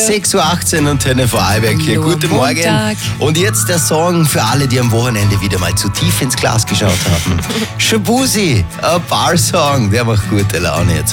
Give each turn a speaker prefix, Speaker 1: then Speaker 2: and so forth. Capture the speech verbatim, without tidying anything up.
Speaker 1: sechs Uhr achtzehn und Antenne Vorarlberg hier.
Speaker 2: Hallo,
Speaker 1: Guten
Speaker 2: Montag.
Speaker 1: Morgen. Und jetzt der Song für alle, die am Wochenende wieder mal zu tief ins Glas geschaut haben. Shaboozey, ein Bar-Song, der macht gute Laune jetzt.